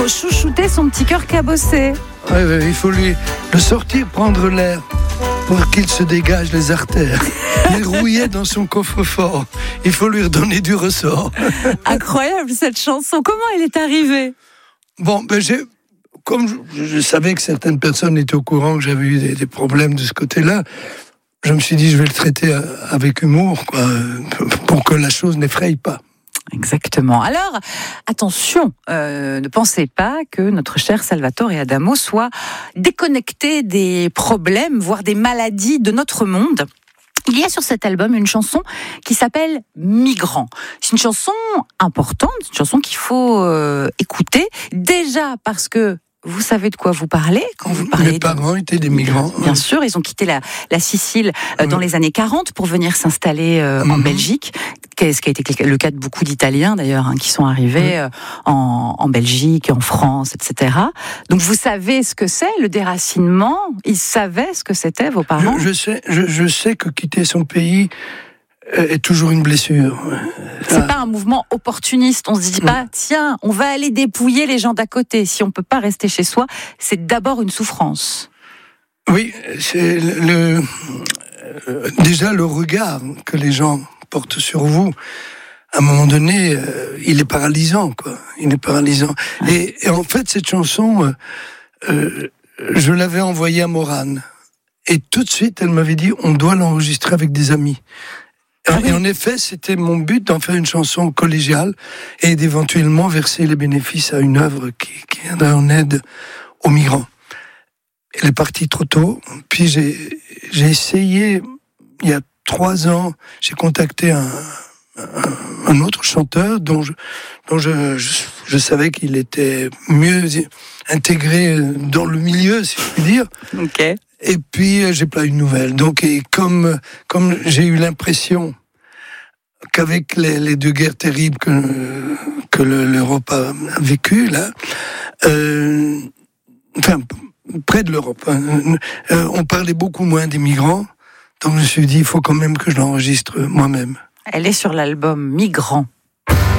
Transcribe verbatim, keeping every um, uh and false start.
faut chouchouter son petit cœur cabossé. Ouais, ouais, il faut lui le sortir, prendre l'air pour qu'il se dégage les artères. Il est rouillé dans son coffre-fort. Il faut lui redonner du ressort. Incroyable cette chanson. Comment elle est arrivée ? Bon, ben j'ai, comme je, je savais que certaines personnes étaient au courant que j'avais eu des, des problèmes de ce côté-là, je me suis dit je vais le traiter avec humour, quoi, pour que la chose n'effraie pas. Exactement. Alors, attention, euh, ne pensez pas que notre cher Salvatore Adamo soit déconnecté des problèmes, voire des maladies de notre monde. Il y a sur cet album une chanson qui s'appelle Migrant. C'est une chanson importante, une chanson qu'il faut euh, écouter, déjà parce que vous savez de quoi vous parlez quand vous parlez. Mes parents de... étaient des migrants. Bien ouais. sûr, ils ont quitté la, la Sicile euh, ouais. dans les années quarante pour venir s'installer euh, mm-hmm. en Belgique. Ce qui a été le cas de beaucoup d'Italiens d'ailleurs, hein, qui sont arrivés euh, en, en Belgique, en France, et cetera. Donc vous savez ce que c'est le déracinement. Ils savaient ce que c'était, vos parents. Je, je sais, je, je sais que quitter son pays est toujours une blessure. C'est ah. pas un mouvement opportuniste. On se dit pas, tiens, on va aller dépouiller les gens d'à côté. Si on peut pas rester chez soi, c'est d'abord une souffrance. Oui, c'est le, le déjà le regard que les gens portent sur vous. À un moment donné, euh, il est paralysant, quoi. Il est paralysant. Ah. Et, et en fait, cette chanson, euh, euh, je l'avais envoyée à Morane. Et tout de suite, elle m'avait dit, on doit l'enregistrer avec des amis. Ah oui. Et en effet, c'était mon but d'en faire une chanson collégiale et d'éventuellement verser les bénéfices à une œuvre qui, qui viendrait en aide aux migrants. Elle est partie trop tôt. Puis j'ai, j'ai essayé, il y a trois ans, j'ai contacté un, un, un autre chanteur dont je, dont je, je, je savais qu'il était mieux intégré dans le milieu, si je puis dire. Ok. Et puis, j'ai pas eu de nouvelles. Donc, et comme, comme j'ai eu l'impression qu'avec les, les deux guerres terribles que, que le, l'Europe a vécues, là, euh, enfin, près de l'Europe, hein, euh, on parlait beaucoup moins des migrants. Donc, je me suis dit, il faut quand même que je l'enregistre moi-même. Elle est sur l'album Migrant.